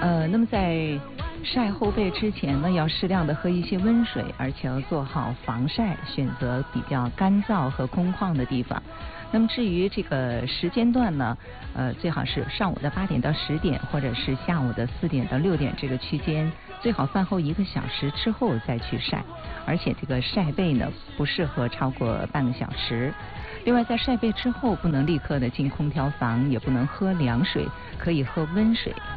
那么在晒后背之前呢，要适量的喝一些温水，而且要做好防晒，选择比较干燥和空旷的地方。那么至于这个时间段呢，最好是上午的8点到10点，或者是下午的4点到6点这个区间，最好饭后1个小时之后再去晒。而且这个晒背呢，不适合超过半个小时。另外，在晒背之后，不能立刻的进空调房，也不能喝凉水，可以喝温水。